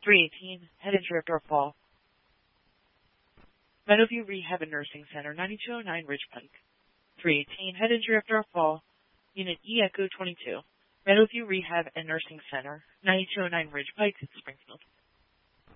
318, Head Injury After a Fall. Meadowview Rehab and Nursing Center, 9209 Ridge Pike. 318, Head Injury After a Fall, Unit E Echo 22. Meadowview Rehab and Nursing Center, 9209 Ridge Pike, Springfield.